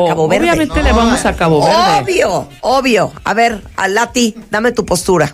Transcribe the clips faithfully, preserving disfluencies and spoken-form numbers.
a Cabo Verde. Obviamente no, le vamos a Cabo Verde. Obvio, obvio. A ver, a Lati, dame tu postura.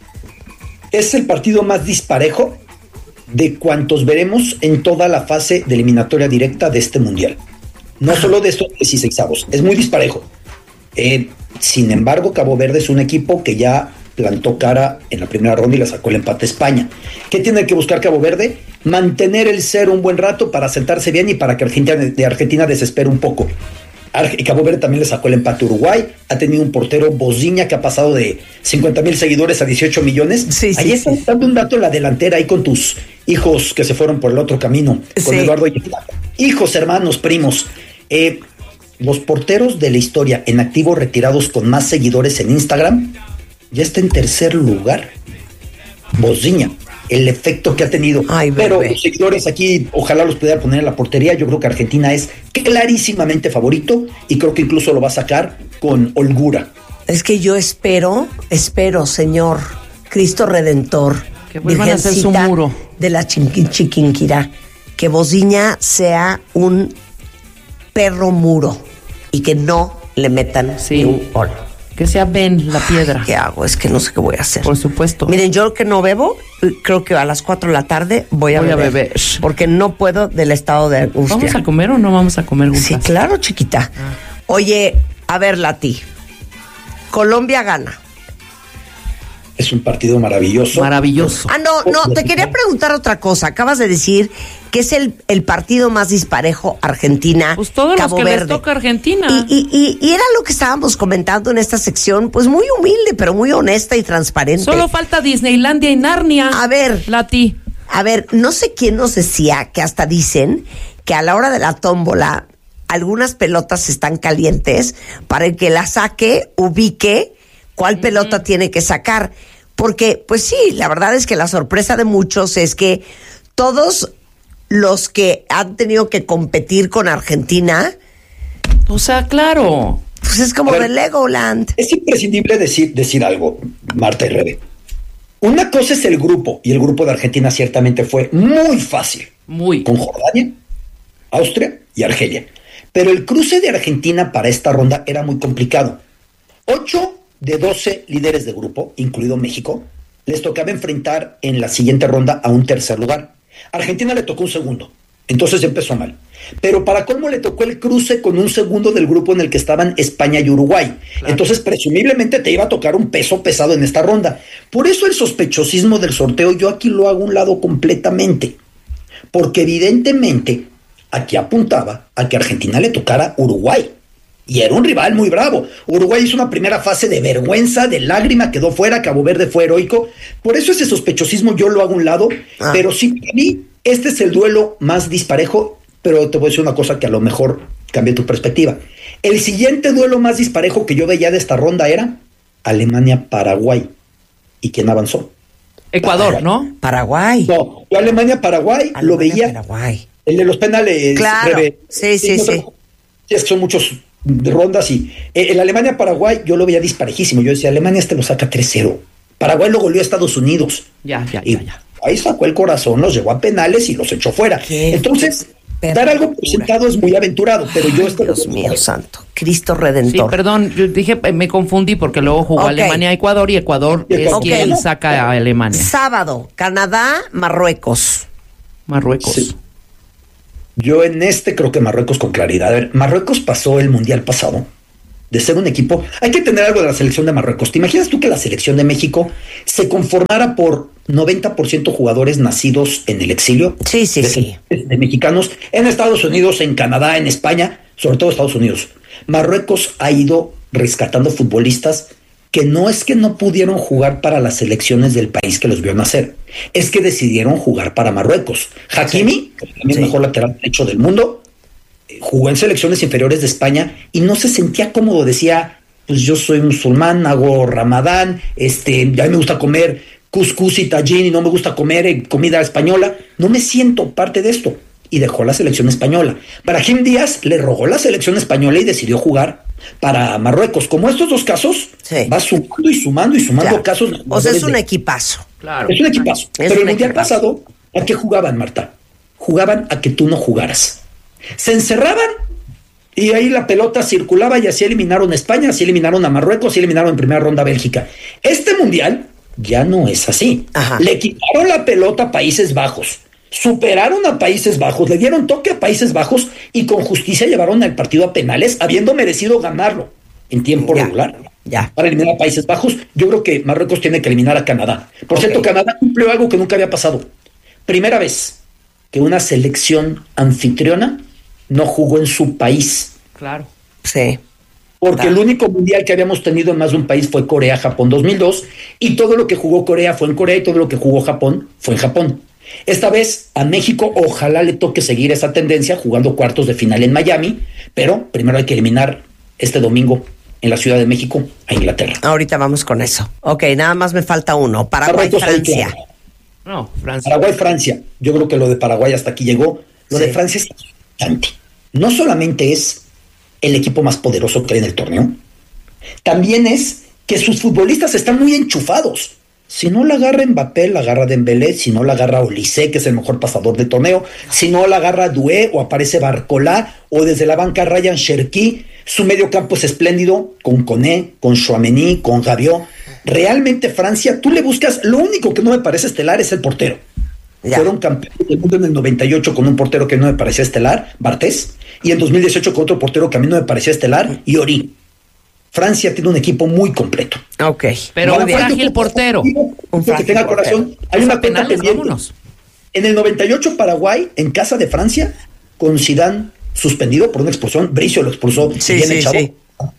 Es el partido más disparejo de cuantos veremos en toda la fase de eliminatoria directa de este mundial. No solo de estos dieciseisavos, es muy disparejo. Eh, sin embargo, Cabo Verde es un equipo que ya plantó cara en la primera ronda y le sacó el empate a España. ¿Qué tiene que buscar Cabo Verde? Mantener el cero un buen rato para sentarse bien y para que Argentina, de Argentina desespere un poco. Cabo Verde también le sacó el empate a Uruguay. Ha tenido un portero, Boziña, que ha pasado de cincuenta mil seguidores a dieciocho millones. Sí, Ahí sí, está sí. dando un dato en la delantera ahí con tus hijos que se fueron por el otro camino, con sí. Eduardo y hijos, hermanos, primos. Eh, los porteros de la historia en activo retirados con más seguidores en Instagram ya está en tercer lugar. Boziña, el efecto que ha tenido. Ay, pero los seguidores aquí, ojalá los pudiera poner en la portería. Yo creo que Argentina es clarísimamente favorito y creo que incluso lo va a sacar con holgura. Es que yo espero, espero, Señor Cristo Redentor, que vuelvan a hacer su muro de la Chiquin- Chiquinquirá, que Boziña sea un perro muro y que no le metan sí. ni un gol. Que sea Ben la piedra. Ay, ¿qué hago? Es que no sé qué voy a hacer. Por supuesto. Miren, yo que no bebo, creo que a las cuatro de la tarde voy a, voy beber, a beber. Porque no puedo del estado de angustia. ¿Vamos a comer o no vamos a comer? Sí, claro, chiquita. Ah. Oye, a ver, Lati. Colombia gana. Es un partido maravilloso. Maravilloso. Ah, no, no, te quería preguntar otra cosa. Acabas de decir que es el, el partido más disparejo Argentina. Pues todos Cabo los que Verde. les toca Argentina. Y, y, y, y era lo que estábamos comentando en esta sección, pues muy humilde, pero muy honesta y transparente. Solo falta Disneylandia y Narnia. A ver, Lati. A ver, no sé quién nos decía que hasta dicen que a la hora de la tómbola algunas pelotas están calientes para el que la saque, ubique cuál uh-huh. pelota tiene que sacar. Porque, pues sí, la verdad es que la sorpresa de muchos es que todos los que han tenido que competir con Argentina... O sea, claro. Pues es como de Legoland. Es imprescindible decir, decir algo, Marta y Rebe. Una cosa es el grupo, y el grupo de Argentina ciertamente fue muy fácil. Muy. Con Jordania, Austria y Argelia. Pero el cruce de Argentina para esta ronda era muy complicado. Ocho de doce líderes de grupo, incluido México, les tocaba enfrentar en la siguiente ronda a un tercer lugar. A Argentina le tocó un segundo, entonces empezó mal. Pero para colmo le tocó el cruce con un segundo del grupo en el que estaban España y Uruguay. Claro. Entonces presumiblemente te iba a tocar un peso pesado en esta ronda. Por eso el sospechosismo del sorteo yo aquí lo hago a un lado completamente. Porque evidentemente aquí apuntaba a que a Argentina le tocara Uruguay. Y era un rival muy bravo. Uruguay hizo una primera fase de vergüenza, de lágrima, quedó fuera, Cabo Verde fue heroico. Por eso ese sospechosismo yo lo hago a un lado. Ah. Pero sí, para mí, este es el duelo más disparejo, pero te voy a decir una cosa que a lo mejor cambie tu perspectiva. El siguiente duelo más disparejo que yo veía de esta ronda era Alemania-Paraguay. ¿Y quién avanzó? Ecuador, Paraguay. ¿no? Paraguay. No, yo Alemania-Paraguay lo veía. Paraguay. El de los penales. Claro. Rebe, sí, sí, sí. sí. Sí, es que son muchos de rondas y eh, el Alemania-Paraguay yo lo veía disparejísimo. Yo decía, Alemania este lo saca tres cero. Paraguay lo goleó a Estados Unidos. Ya, ya, y ya, ya. Ahí sacó el corazón, los llevó a penales y los echó fuera. Qué Entonces, dar algo por sentado es muy aventurado, pero yo... Ay, Dios mío santo, Cristo Redentor. Sí, perdón, yo dije, me confundí porque luego jugó okay. Alemania-Ecuador y Ecuador okay. es okay. quien saca a Alemania. Sábado, Canadá-Marruecos. Marruecos. Sí. Yo en este creo que Marruecos con claridad. A ver, Marruecos pasó el mundial pasado de ser un equipo. Hay que tener algo de la selección de Marruecos. ¿Te imaginas tú que la selección de México se conformara por noventa por ciento jugadores nacidos en el exilio? Sí, sí, de, sí. De, de mexicanos en Estados Unidos, en Canadá, en España, sobre todo Estados Unidos. Marruecos ha ido rescatando futbolistas que no es que no pudieron jugar para las selecciones del país que los vio nacer, es que decidieron jugar para Marruecos. Hakimi, sí. el sí. mejor lateral derecho del mundo, jugó en selecciones inferiores de España y no se sentía cómodo. Decía, pues yo soy musulmán, hago ramadán, este, a mí me gusta comer cuscús y tajín y no me gusta comer eh, comida española, no me siento parte de esto. Y dejó la selección española. Brahim Díaz le rogó la selección española y decidió jugar para Marruecos. Como estos dos casos, sí. va sumando y sumando y sumando claro. casos. O sea, es un de... equipazo. Claro. Es un equipazo. Es Pero un el mundial pasado, ¿a qué jugaban, Marta? Jugaban a que tú no jugaras. Se encerraban Y ahí la pelota circulaba y así eliminaron a España, así eliminaron a Marruecos, así eliminaron en primera ronda a Bélgica. Este mundial ya no es así. Ajá. Le quitaron la pelota a Países Bajos, superaron a Países Bajos, le dieron toque a Países Bajos y con justicia llevaron el partido a penales, habiendo merecido ganarlo en tiempo ya, regular. Ya. Para eliminar a Países Bajos, yo creo que Marruecos tiene que eliminar a Canadá. Por okay. cierto, Canadá cumplió algo que nunca había pasado. Primera vez que una selección anfitriona no jugó en su país. Claro. Sí. Porque claro. el único mundial que habíamos tenido en más de un país fue Corea-Japón dos mil dos, y todo lo que jugó Corea fue en Corea y todo lo que jugó Japón fue en Japón. Esta vez a México ojalá le toque seguir esa tendencia jugando cuartos de final en Miami, pero primero hay que eliminar este domingo en la Ciudad de México a Inglaterra. Ahorita vamos con eso. Ok, nada más me falta uno. Paraguay-Francia. No, Francia. Paraguay-Francia. Yo creo que lo de Paraguay hasta aquí llegó. Lo sí. de Francia es importante. No solamente es el equipo más poderoso que hay en el torneo, también es que sus futbolistas están muy enchufados. Si no la agarra Mbappé, la agarra Dembélé, si no la agarra Olise, que es el mejor pasador del torneo, si no la agarra Doué o aparece Barcola, o desde la banca Ryan Cherki, su medio campo es espléndido, con Koné, con Chouameni, con Rabiot. Realmente Francia, tú le buscas, lo único que no me parece estelar es el portero. Ya. Fueron campeones del mundo en el noventa y ocho con un portero que no me parecía estelar, Bartés, y en dos mil dieciocho con otro portero que a mí no me parecía estelar, Iorí. Francia tiene un equipo muy completo. Ok. Pero un frágil portero. Un frágil que tenga portero. Corazón. Hay una cuenta pendiente. En el noventa y ocho Paraguay, en casa de Francia, con Zidane suspendido por una expulsión, Bricio lo expulsó. Sí, bien sí, echado, sí.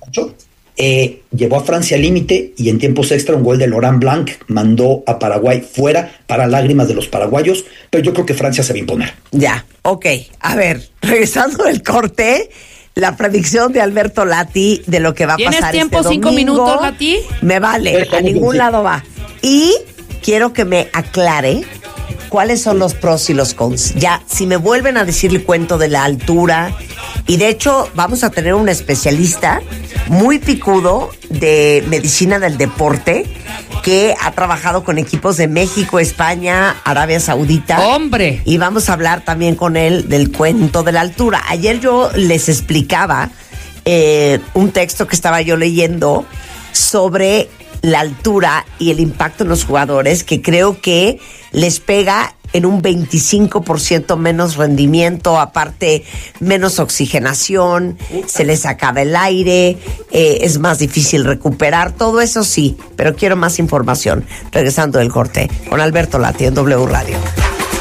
Eh, llevó a Francia al límite y en tiempos extra un gol de Laurent Blanc mandó a Paraguay fuera para lágrimas de los paraguayos, pero yo creo que Francia se va a imponer. Ya, ok. A ver, regresando del corte, la predicción de Alberto Lati de lo que va a pasar este domingo. ¿Tienes tiempo, cinco minutos, Lati? Me vale, a ningún lado va. Y quiero que me aclare cuáles son los pros y los cons. Ya, si me vuelven a decir el cuento de la altura, y de hecho vamos a tener un especialista muy picudo de medicina del deporte que ha trabajado con equipos de México, España, Arabia Saudita. ¡Hombre! Y vamos a hablar también con él del cuento de la altura. Ayer yo les explicaba eh, un texto que estaba yo leyendo sobre la altura y el impacto en los jugadores, que creo que les pega en un veinticinco por ciento menos rendimiento, aparte menos oxigenación, se les acaba el aire, eh, es más difícil recuperar, todo eso sí, pero quiero más información. Regresando del corte con Alberto Lati en W Radio.